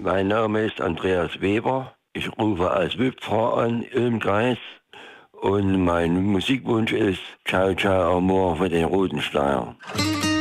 Mein Name ist Andreas Weber. Ich rufe als WIP-Pfarrer an im Kreis und mein Musikwunsch ist Ciao Ciao Amor für den Roten Steier.